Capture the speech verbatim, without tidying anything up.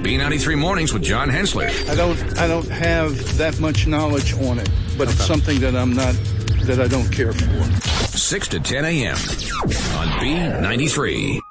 B ninety-three Mornings with John Hensler. I don't I don't have that much knowledge on it, but it's something that I'm not, that I don't care for. six to ten a.m. on B ninety-three.